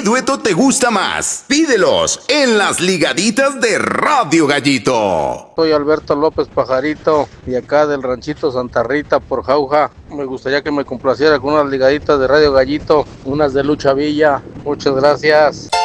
¿Qué dueto te gusta más? Pídelos en las ligaditas de Radio Gallito. Soy Alberto López Pajarito y acá del ranchito Santa Rita por Jauja. Me gustaría que me complaciera con unas ligaditas de Radio Gallito, unas de Lucha Villa. Muchas gracias.